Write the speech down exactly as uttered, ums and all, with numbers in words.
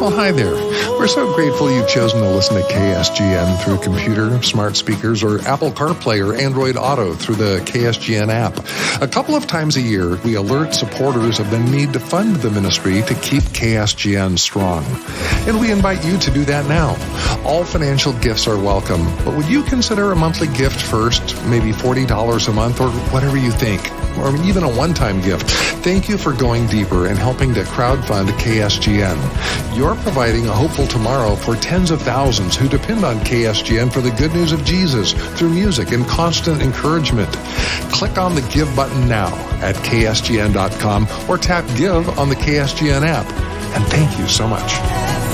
Well, hi there. We're so grateful you've chosen to listen to K S G N through computer, smart speakers, or Apple CarPlay or Android Auto through the K S G N app. A couple of times a year, we alert supporters of the need to fund the ministry to keep K S G N strong. And we invite you to do that now. All financial gifts are welcome, but would you consider a monthly gift first, maybe forty dollars a month, or whatever you think, or even a one-time gift? Thank you for going deeper and helping to crowdfund K S G N. You're providing a hopeful tomorrow for tens of thousands who depend on K S G N for the good news of Jesus through music and constant encouragement. Click on the Give button now at K S G N dot com or tap Give on the K S G N app. And thank you so much.